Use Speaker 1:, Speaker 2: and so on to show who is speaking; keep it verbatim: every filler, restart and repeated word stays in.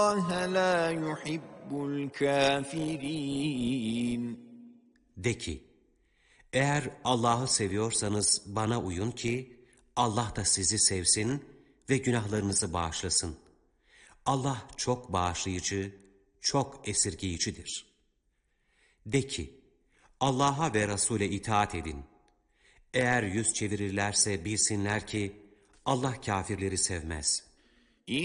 Speaker 1: لَا يُحِبُّ الْكَافِرِينَ.
Speaker 2: De ki, eğer Allah'ı seviyorsanız bana uyun ki Allah da sizi sevsin ve günahlarınızı bağışlasın. Allah çok bağışlayıcı, çok esirgeyicidir. De ki, Allah'a ve Resul'e itaat edin. Eğer yüz çevirirlerse bilsinler ki Allah kâfirleri sevmez.